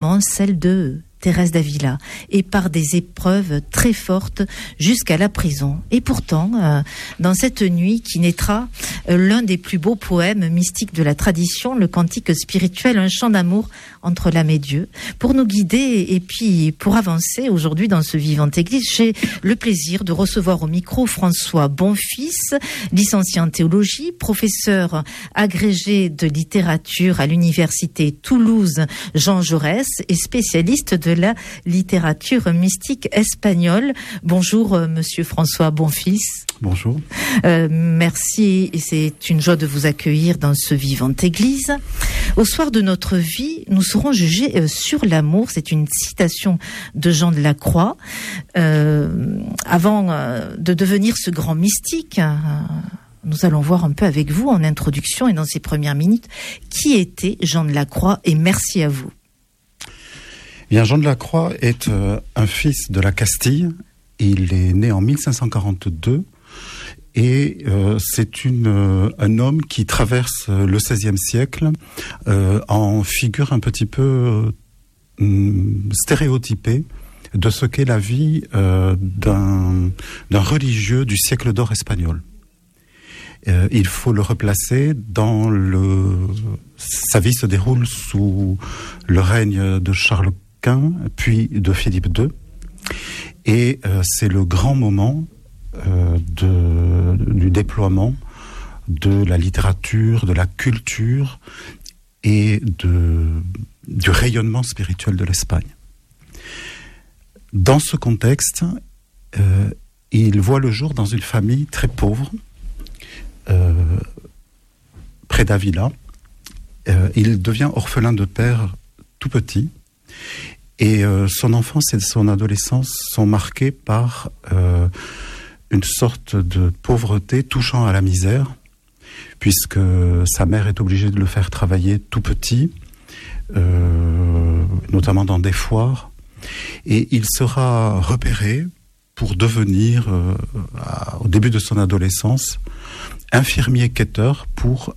avant celle de Thérèse d'Avila, et par des épreuves très fortes jusqu'à la prison. Et pourtant, dans cette nuit qui naîtra l'un des plus beaux poèmes mystiques de la tradition, le cantique spirituel, un chant d'amour entre l'âme et Dieu. Pour nous guider et puis pour avancer aujourd'hui dans ce Vivante Église, j'ai le plaisir de recevoir au micro François Bonfils, licencié en théologie, professeur agrégé de littérature à l'université Toulouse Jean Jaurès et spécialiste de la littérature mystique espagnole. Bonjour monsieur François Bonfils. Bonjour. Merci, et c'est une joie de vous accueillir dans ce Vivante Église. Au soir de notre vie, nous serons jugés sur l'amour. C'est une citation de Jean de la Croix. Avant de devenir ce grand mystique, nous allons voir un peu avec vous en introduction et dans ces premières minutes qui était Jean de la Croix, et merci à vous. Bien, Jean de la Croix est un fils de la Castille. Il est né en 1542 et c'est un homme qui traverse le XVIe siècle en figure un petit peu stéréotypée de ce qu'est la vie d'un religieux du siècle d'or espagnol. Il faut le replacer dans sa vie se déroule sous le règne de Charles Quint, puis de Philippe II, et c'est le grand moment du déploiement de la littérature, de la culture et du rayonnement spirituel de l'Espagne. Dans ce contexte, il voit le jour dans une famille très pauvre, près d'Avila. Il devient orphelin de père tout petit, et son enfance et son adolescence sont marquées par une sorte de pauvreté touchant à la misère, puisque sa mère est obligée de le faire travailler tout petit, notamment dans des foires, et il sera repéré pour devenir, au début de son adolescence, infirmier quêteur pour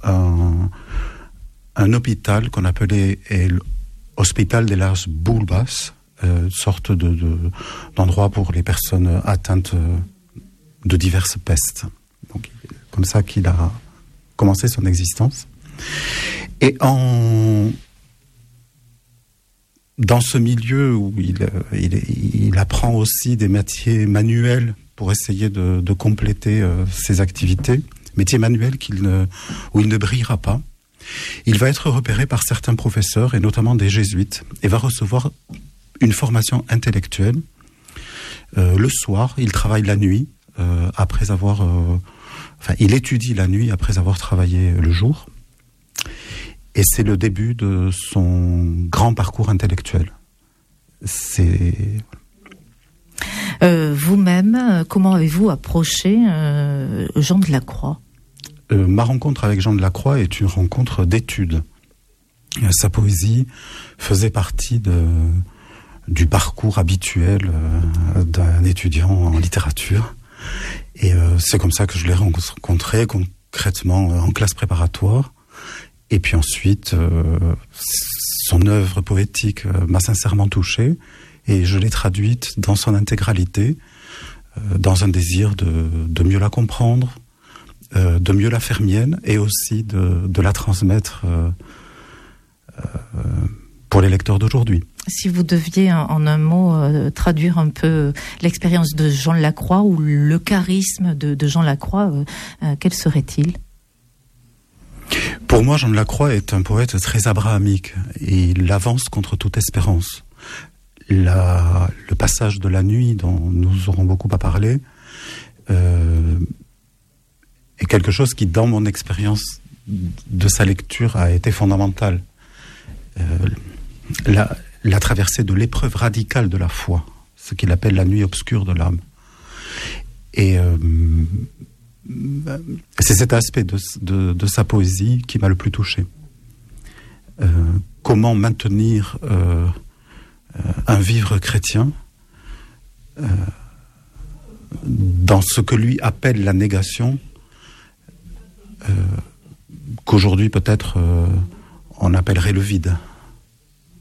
un hôpital qu'on appelait Hospital de las Bulbas, sorte d'endroit pour les personnes atteintes de diverses pestes. Donc, comme ça qu'il a commencé son existence. Et dans ce milieu où il apprend aussi des métiers manuels pour essayer de compléter ses activités, métiers manuels où il ne brillera pas, il va être repéré par certains professeurs, et notamment des jésuites, et va recevoir une formation intellectuelle. Le soir, il travaille la nuit, il étudie la nuit après avoir travaillé le jour. Et c'est le début de son grand parcours intellectuel. Vous-même, comment avez-vous approché Jean de la Croix ? Ma rencontre avec Jean de la Croix est une rencontre d'études. Sa poésie faisait partie du parcours habituel d'un étudiant en littérature. Et c'est comme ça que je l'ai rencontré concrètement en classe préparatoire. Et puis ensuite, son œuvre poétique m'a sincèrement touché, et je l'ai traduite dans son intégralité, dans un désir de mieux la comprendre, de mieux la faire mienne, et aussi de la transmettre pour les lecteurs d'aujourd'hui. Si vous deviez en un mot traduire un peu l'expérience de Jean de la Croix ou le charisme de Jean de la Croix, quel serait-il ? Pour moi, Jean de la Croix est un poète très abrahamique, et il avance contre toute espérance. Le passage de la nuit, dont nous aurons beaucoup à parler, est quelque chose qui, dans mon expérience de sa lecture, a été fondamental. La traversée de l'épreuve radicale de la foi, ce qu'il appelle la nuit obscure de l'âme. Et c'est cet aspect de sa poésie qui m'a le plus touché. Comment maintenir un vivre chrétien dans ce que lui appelle la négation, qu'aujourd'hui peut-être on appellerait le vide.